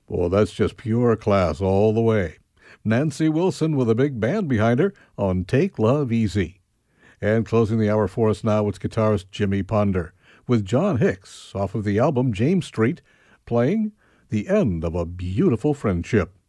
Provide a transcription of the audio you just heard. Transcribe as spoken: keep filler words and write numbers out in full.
Well, that's just pure class all the way. Nancy Wilson with a big band behind her on Take Love Easy. And closing the hour for us now, it's guitarist Jimmy Ponder with John Hicks off of the album James Street playing The End of a Beautiful Friendship.